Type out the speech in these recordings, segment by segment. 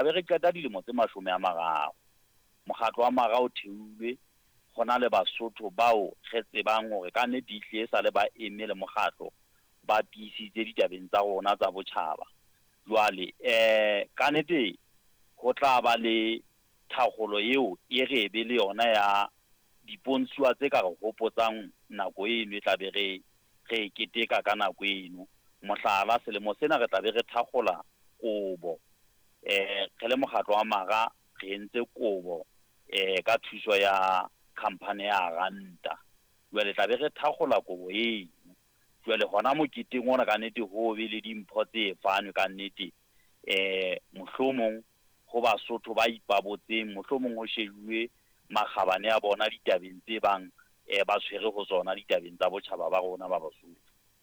be re qeta dilemo tse 30 mokgatlo wa Mara o theulwe gona le Basotho bao ge tsebang hore ka nnete dihle sa le ba eme le mokgatlo ba tiisitse ditabeng tsa rona tsa botjhaba. Jwale ka nnete ho tla ba le thakgolo eo e re be le yona ya dipontsua tse ka re hopotsang nako eno e tla be re keteka ka nako eno. Mohlala selemo sena re tla be re thakgola kobo re le mokgatlo wa Mara re entse kobo ka thuso ya company ya Ranta. Jwale tla be re thakgola kobo eno. Jwale hona moketeng ona ka nnete ho be le dimpho tse fanwe ka nnete mohlomong ho Basotho ba ipabotseng, mohlomong ho shejuwe makgabane a bona ditabeng tse bang ba tshwere ho tsona ditabeng tsa botjhaba ba rona ba Basotho.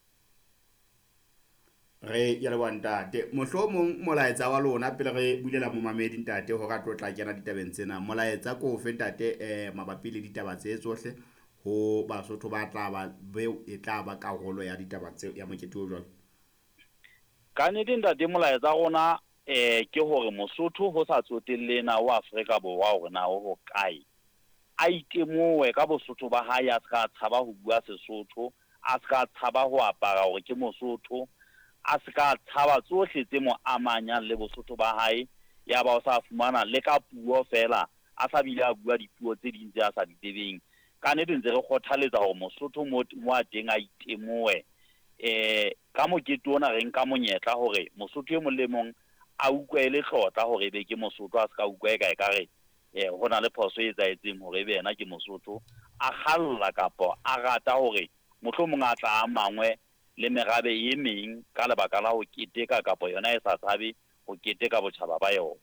Re ya le wantate mohlomong molaetsa wa lona pele re bulela momamedi ntate ho ga tlotla kena ditabeng tsena, molaetsa ko fe ntate mabapi le ditaba tse tsohle ho Basotho ba tla ba beo e tla ba karolo ya ditaba tse ya mokete o jwalo? Ka nnete ntate molaetsa rona ke hore Mosotho ho sa tsotelle na wa Afrika Borwa hore na ho kae a itemowe ka Bosotho ba hae, a ska tshaba ho bua Sesotho, a ska tshaba ho apara hore ke Mosotho, a ska tshaba tsohle tse mo amanyang le Bosotho ba hae. Ya ba o sa fumana le ka puo fela a sa bile a bua dipuo tse ding tse a sa di tsebeng. Ka nnete ntse re kgothaletsa hore Mosotho mo a teng a itemowe ka mokete ona re nka monyetla hore Mosotho e mong le mong a utlwele hlotla hore be ke Mosotho, a ska utlwa e ka re ho na le phoso e etsaetseng hore be yena ke Mosotho, a khalla kapo a rata hore mohlomong a tla a mangwe le merabe e meng ka lebaka la ho keteka kapo yona e sa tshabe ho keteka botjhaba ba yona.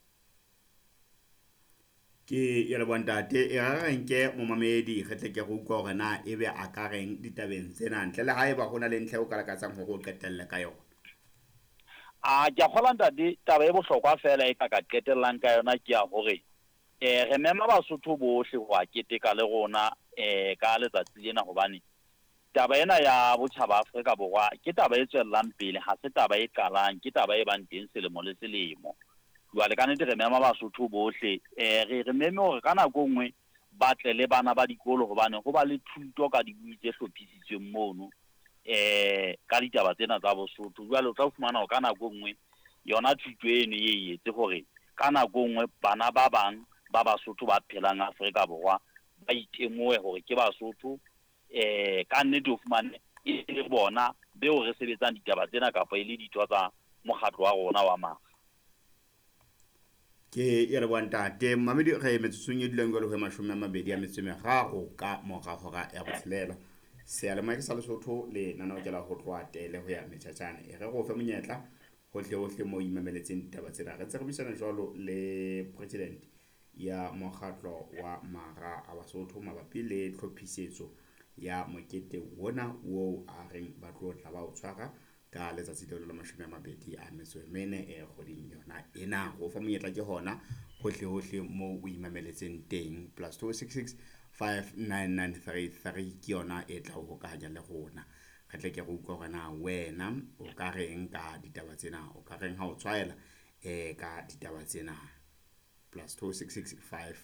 Ke ya le bontate e ga nke momamedi ge tle ke go utlwa hore na ebe a ka reng ditabeng tsena ntle le haeba hona le ntle o ka lakatsang go qetella ka yona? Ke a kgola ntate taba e bohlokwa fela e ka qetellang ka yona ke ya hore re mema Basotho bohle ho a keteka le rona ka letsatsi lena, hobane taba ena ya botjhaba Afrika Borwa ke taba e tswellang pele, ha se taba e qalang, ke taba e bang teng selemo le selemo. Jwale ka nnete re mema Basotho bohle re meme hore ka nako nngwe batle le bana ba dikolo, hobane ho ba le thuto ka dibui tse hlophisitsweng mono ka ditaba tsena tsa Bosotho. Jwale o tla fumana hore ka nako nngwe yona thuto eno e etse hore ka nako nngwe bana ba bang ba Basotho ba phelang Afrika Borwa ba itemowe hore ke Basotho. Ka nnete o fumane e le bona beo re sebetsang ditaba tsena kapa e le ditho tsa mokgatlo wa rona wa Mara. Ke ya le bontate mamedi ge metsotsong e dileng go le ho 23 ka moga hora ya botshelela sealemoya ke sa Lesotho le nana o kela ho tloa tele ho ya metjhatjana e re go fe monyetla hohle mo imameletseng ditaba tsena. Re tserebisana jwalo le president ya mokgatlo wa Mara a Basotho mabapi le tlhophisetso ya mokete wona wo a reng ba tlo tla ba o tshwara ka letsatsi le la 24 kgoding yona ena. Go fa monyetla ke hona hohle mo o imameletseng teng +266 59933 ke yona e tla ho hokahanya le rona. Re tle ke go utlwa hore na wena o ka reng ka ditaba tsena, o ka reng ha o tshwaela ka ditaba tsena. +266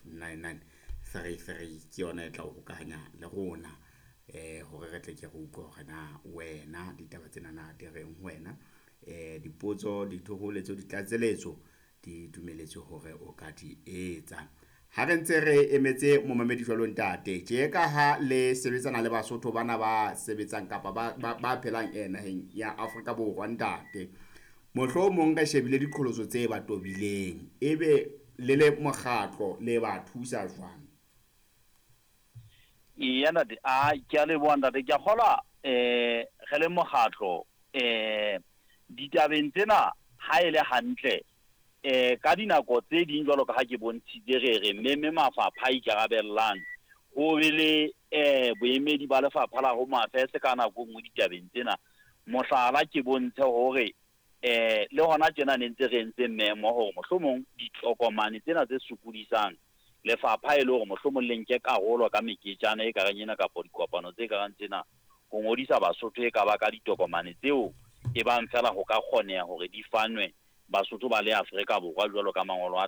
59933 ke yona e tla ho hokahanya le rona hore re tle ke go utlwa hore na wena ditaba tsena na di reng wena. Dipotso, dithoholetso, ditlatseletso di dumeletse hore o ka di etsa. Ha re ntse re emetse momamedi jwalo ntate tje ka ha le sebetsana le Basotho bana ba sebetsang kapa ba phelang naheng ya Afrika Borwa ntate, mohlomong ka shebile diqholotso tse ba tobileng, ebe le le mokgatlo le ba thusa jwang? Iya ntate ke a leboha ntate, ke a kgola re le mokgatlo ditabeng tsena ha ele hantle ka dinako tse ding jwalo ka ha ke bontshitse re meme mafapha a ikarabellang ho be le boemedi ba lefapha la Home Affairs ka nako nngwe ditabeng tsena. Mohlala ke bontshe hore le hona tjena ne ntse re ntse memo hore mohlomong ditokomane tsena tse sokodisang lefapha e le hore mohlomong le nke karolo ka meketjana e kareng ena kapa dikopano tse kareng tsena go ngodisa Basotho e ka ba ka ditokomane tseo e bang fela ho ka kgoneha hore di fanwe Basotho ba le Afrika Borwa jwalo ka mangolo a